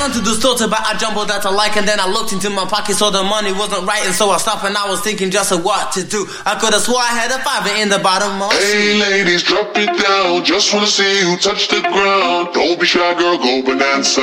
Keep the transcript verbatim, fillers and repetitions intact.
To the store to buy a jumbo that I like, and then I looked into my pocket, so the money wasn't right, and so I stopped and I was thinking just of what to do. I could have swore I had a fiver in the bottom of my Hey ladies, drop it down. Just wanna see you touch the ground. Don't be shy, girl, go bonanza.